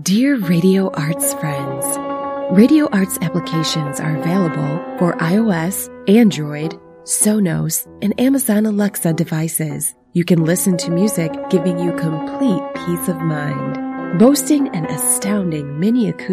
Dear Radio Arts friends, Radio Arts applications are available for iOS, Android, Sonos, and Amazon Alexa devices. You can listen to music giving you complete peace of mind. Boasting an astounding mini acoustic